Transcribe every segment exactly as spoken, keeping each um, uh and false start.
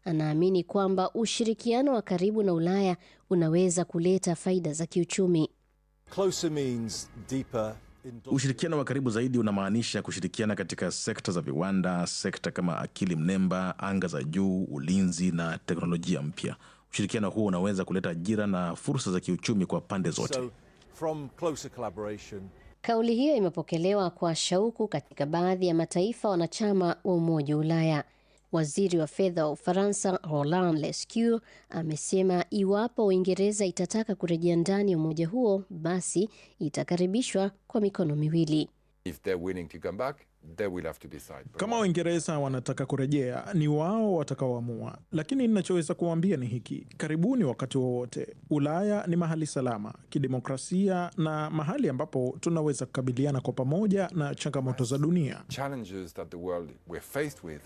anaamini kwamba ushirikiano wa karibu na Ulaya unaweza kuleta faida za kiuchumi. Closer means deeper. Ushirikiano wa karibu zaidi unamaanisha kushirikiana katika sekta za viwanda, sekta kama akili mnemba, anga za juu, ulinzi na teknolojia mpya. Ushirikiano huo unaweza kuleta ajira na fursa za kiuchumi kwa pande zote. So, from closer collaboration. Kauli hiyo imepokelewa kwa shauku katika baadhi ya mataifa wanachama wa Umoja wa Ulaya. Waziri wa fedha wa Ufaransa Roland Lescure amesema iwapo Uingereza itataka kurejea ndani ya umoja huo, basi itakaribishwa kwa mikono miwili. If they're willing to come back, they will have to decide. Kama Uingereza wanataka kurejea, ni wao watakaoamua. Lakini ninachoweza kuambia ni hiki: karibuni wakati wowote. Ulaya ni mahali salama, kidemokrasia na mahali ambapo tunaweza kukabiliana kwa pamoja na changamoto za dunia. Challenges that the world we're faced with.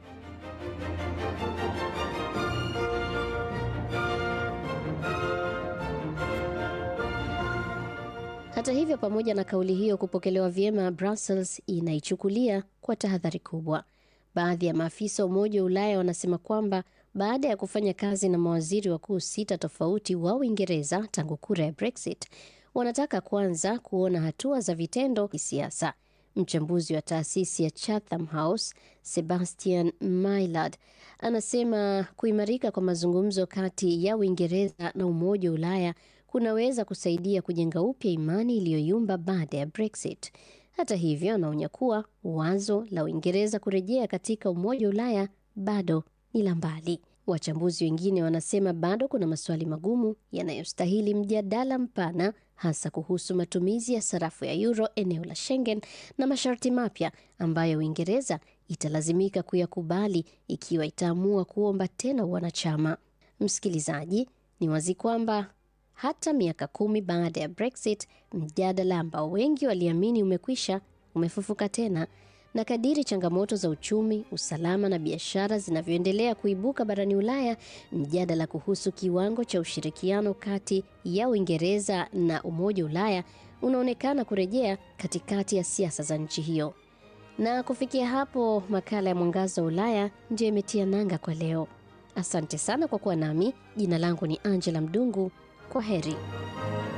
Hata hivyo, pamoja na kauli hiyo kupokelewa vyema, Brussels inaichukulia kwa tahadhari kubwa. Baadhi ya maafisa wa Umoja wa Ulaya wanasema kwamba baada ya kufanya kazi na mawaziri wakuu sita tofauti wa Uingereza tangu kura ya Brexit, wanataka kwanza kuona hatua za vitendo kisiasa. Mchambuzi wa taasisi ya Chatham House, Sebastian Maillard, anasema kuimarika kwa mazungumzo kati ya Uingereza na Umoja wa Ulaya kunaweza kusaidia kujenga upya imani iliyoyumba baada ya Brexit. Hata hivyo, anaonya kuwa wazo la Uingereza kurejea katika Umoja wa Ulaya bado ni la mbali. Wachambuzi wengine wanasema bado kuna maswali magumu yanayostahili mjadala mpana, hasa kuhusu matumizi ya sarafu ya euro eneo la Schengen na masharti mapya ambayo Uingereza italazimika kuyakubali ikiwa itaamua kuomba tena wanachama. Msikilizaji, ni wazi kwamba hata miaka kumi baada ya Brexit, mjadala ambao wengi waliamini umekwisha umefufuka tena, na kadiri changamoto za uchumi, usalama na biashara zinavyoendelea kuibuka barani Ulaya, mjadala kuhusu kiwango cha ushirikiano kati ya Uingereza na Umoja wa Ulaya unaonekana kurejea katikati ya siasa za nchi hiyo. Na kufikia hapo, makala ya Mwangaza wa Ulaya ndio imetia nanga kwa leo. Asante sana kwa kuwa nami. Jina langu ni Angela Mdungu. Kwa heri.